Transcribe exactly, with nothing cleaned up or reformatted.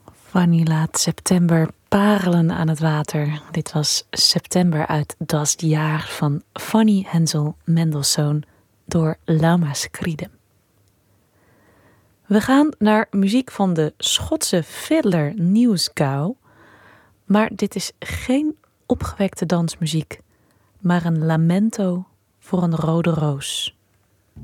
Fanny laat september parelen aan het water. Dit was September uit Das Jaar van Fanny Hensel Mendelssohn door Lama Scride. We gaan naar muziek van de Schotse fiddler News Gow. Maar dit is geen opgewekte dansmuziek, maar een lamento voor een rode roos.